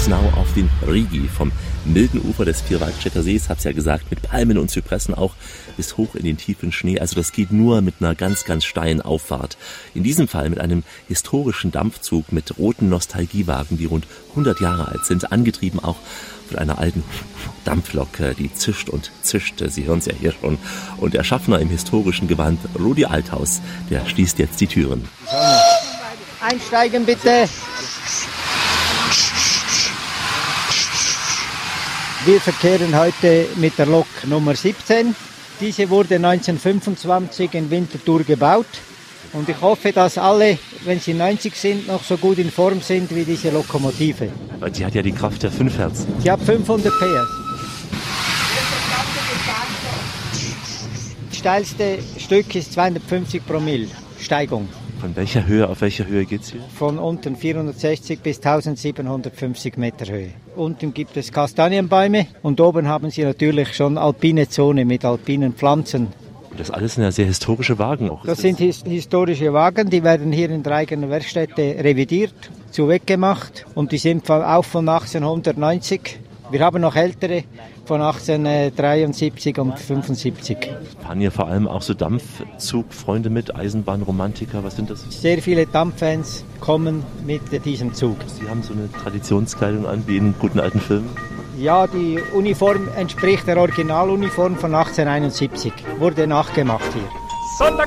Ilmenau auf den Rigi. Vom milden Ufer des Vierwaldstätter Sees, hab's ja gesagt, mit Palmen und Zypressen auch bis hoch in den tiefen Schnee. Also das geht nur mit einer ganz, ganz steilen Auffahrt. In diesem Fall mit einem historischen Dampfzug mit roten Nostalgiewagen, die rund 100 Jahre alt sind, angetrieben auch von einer alten Dampflok, die zischt und zischt. Sie hören es ja hier schon. Und der Schaffner im historischen Gewand, Rudi Althaus, der schließt jetzt die Türen. Einsteigen bitte. Wir verkehren heute mit der Lok Nummer 17. Diese wurde 1925 in Winterthur gebaut. Und ich hoffe, dass alle, wenn sie 90 sind, noch so gut in Form sind wie diese Lokomotive. Weil die hat ja die Kraft der 5 Hertz. Die hat 500 PS. Das steilste Stück ist 250 Promille Steigung. Von welcher Höhe auf welcher Höhe geht's hier? Von unten 460 bis 1750 Meter Höhe. Unten gibt es Kastanienbäume und oben haben sie natürlich schon alpine Zone mit alpinen Pflanzen. Das alles sind ja sehr historische Wagen auch. Das sind historische Wagen, die werden hier in der eigenen Werkstätte revidiert, zu weggemacht und die sind auch von 1890. Wir haben noch ältere von 1873 und 75. Fahren hier vor allem auch so Dampfzugfreunde mit, Eisenbahnromantiker, was sind das? Sehr viele Dampffans kommen mit diesem Zug. Sie haben so eine Traditionskleidung an, wie in guten alten Filmen? Ja, die Uniform entspricht der Originaluniform von 1871. Wurde nachgemacht hier.